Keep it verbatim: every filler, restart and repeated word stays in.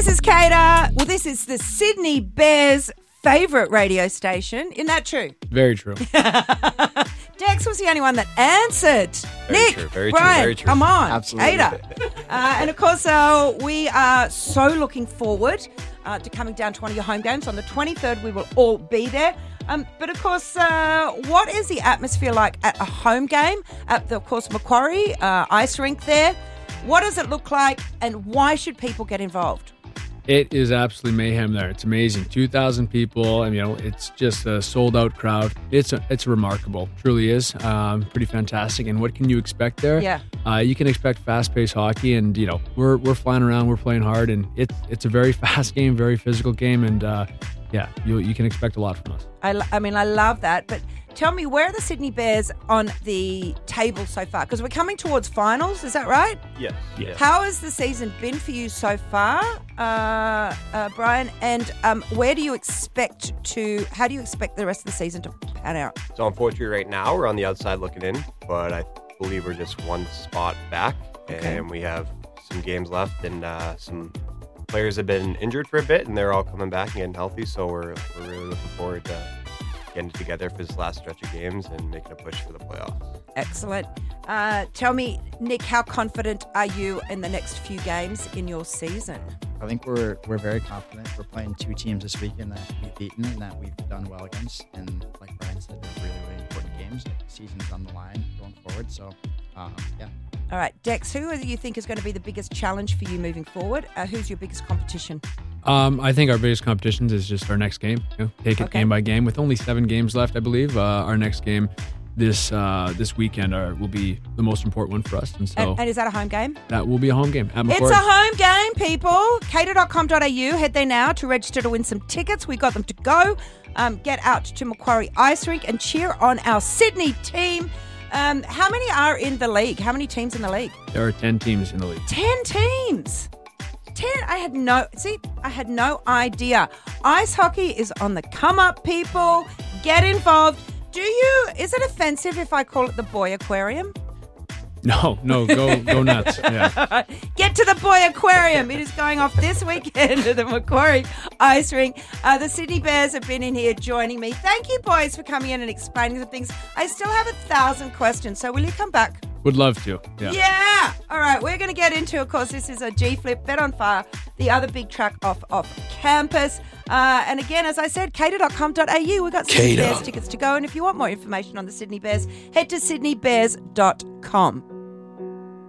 This is Kater. Well, this is the Sydney Bears' favourite radio station. Isn't that true? Very true. Dex was the only one that answered. Very Nick, true, very Brian, true, very true. come on. Absolutely. Kater. Uh, and of course, uh, we are so looking forward uh, to coming down to one of your home games. On the twenty-third, we will all be there. Um, but of course, uh, what is the atmosphere like at a home game at the, of course, Macquarie uh, ice rink there? What does it look like, and why should people get involved? It is absolutely mayhem there. It's amazing. two thousand people, and you know, it's just a sold-out crowd. It's a, it's remarkable. Truly is. Um, pretty fantastic. And what can you expect there? Yeah. Uh, you can expect fast-paced hockey, and you know, we're we're flying around, we're playing hard, and it's it's a very fast game, very physical game, and uh, yeah, you you can expect a lot from us. I, I mean, I love that. But tell me, where are the Sydney Bears on the table so far? Because we're coming towards finals, is that right? Yes. yes. How has the season been for you so far, uh, uh, Brian? And um, where do you expect to, how do you expect the rest of the season to pan out? So unfortunately right now we're on the outside looking in, but I believe we're just one spot back, Okay. and we have some games left, and uh, some players have been injured for a bit, and they're all coming back and getting healthy, so we're, we're really looking forward to getting it together for this last stretch of games and making a push for the playoffs. Excellent. Uh, tell me, Nick, how confident are you in the next few games in your season? I think we're we're very confident. We're playing two teams this weekend that we've beaten and that we've done well against. And like Brian said, they're really, really important games. Like, the season's on the line going forward. So, um, yeah. All right, Dex, who do you think is going to be the biggest challenge for you moving forward? Uh, who's your biggest competition? Um, I think our biggest competition is just our next game. You know, take it Okay. game by game. With only seven games left, I believe, uh, our next game this uh, this weekend are, will be the most important one for us. And so And, and is that a home game? that will be a home game at It's Macquarie. a home game, people. cater dot com dot a u. Head there now to register to win some tickets. We got them to go. Um, get out to Macquarie Ice Rink and cheer on our Sydney team. Um, how many are in the league? How many teams in the league? There are ten teams in the league. Ten teams. Ten. I had no, see, I had no idea. Ice hockey is on the come up, people. Get involved. Do you, is it offensive if I call it the Boy Aquarium? No, no, go go nuts. Yeah. Get to the Boy Aquarium. It is going off this weekend at the Macquarie Ice Rink. Uh, the Sydney Bears have been in here joining me. Thank you, boys, for coming in and explaining the things. I still have a thousand questions, so will you come back? Would love to. Yeah. Yeah. All right, we're going to get into, of course, this is a G Flip, Bet on Fire, the other big track off off campus. Uh, and again, as I said, cater dot com dot a u. We've got Sydney Cater. Bears tickets to go. And if you want more information on the Sydney Bears, head to sydney bears dot com.